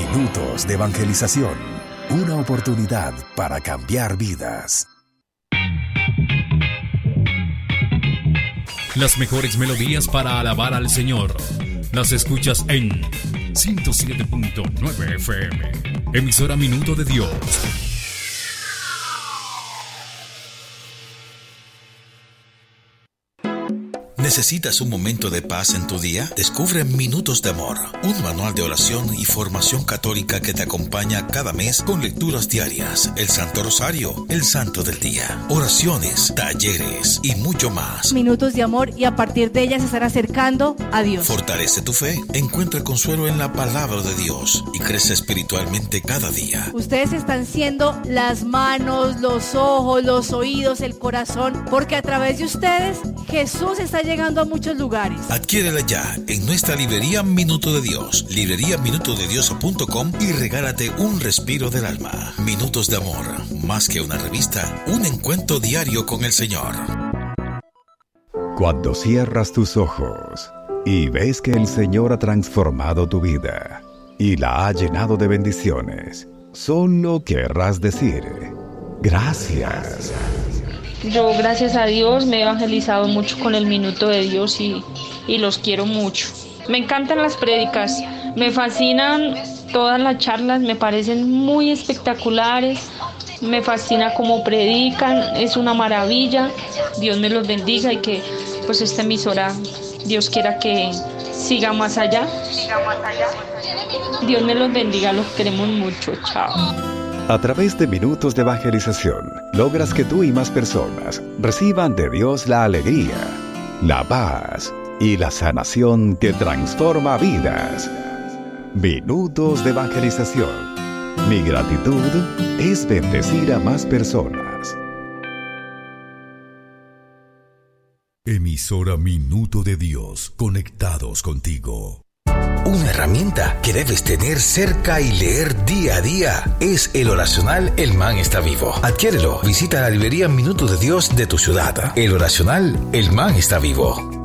Minutos de evangelización. Una oportunidad para cambiar vidas. Las mejores melodías para alabar al Señor las escuchas en 107.9 FM. Emisora Minuto de Dios. ¿Necesitas un momento de paz en tu día? Descubre Minutos de Amor, un manual de oración y formación católica que te acompaña cada mes con lecturas diarias, el Santo Rosario, el Santo del Día, oraciones, talleres y mucho más. Minutos de amor, y a partir de ellas se estará acercando a Dios. Fortalece tu fe, encuentra consuelo en la palabra de Dios y crece espiritualmente cada día. Ustedes están siendo las manos, los ojos, los oídos, el corazón, porque a través de ustedes Jesús está llegando a muchos lugares. Adquiérela ya en nuestra librería Minuto de Dios, libreriaminutodedios.com, y regálate un respiro del alma. Minutos de Amor, más que una revista, un encuentro diario con el Señor. Cuando cierras tus ojos y ves que el Señor ha transformado tu vida y la ha llenado de bendiciones, solo querrás decir: gracias. Yo, gracias a Dios, me he evangelizado mucho con el Minuto de Dios y los quiero mucho. Me encantan las prédicas, me fascinan todas las charlas, me parecen muy espectaculares, me fascina cómo predican, es una maravilla. Dios me los bendiga y que pues esta emisora, Dios quiera que siga más allá. Dios me los bendiga, los queremos mucho, chao. A través de Minutos de Evangelización, logras que tú y más personas reciban de Dios la alegría, la paz y la sanación que transforma vidas. Minutos de Evangelización. Mi gratitud es bendecir a más personas. Emisora Minuto de Dios, conectados contigo. Una herramienta que debes tener cerca y leer día a día es el oracional El Man está vivo. Adquiérelo. Visita la librería Minuto de Dios de tu ciudad. El oracional El Man está vivo.